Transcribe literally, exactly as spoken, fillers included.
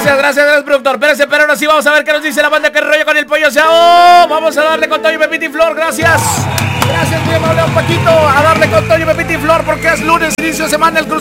Gracias, gracias, gracias, productor. Espérense, pero ahora sí vamos a ver qué nos dice la banda que rollo con el pollo. O sea, oh, vamos a darle con Toño, Pepito y Flor. Gracias. Gracias, muy amable, un Paquito. A darle con Toño, Pepito y Flor porque es lunes, inicio de semana, el cruz.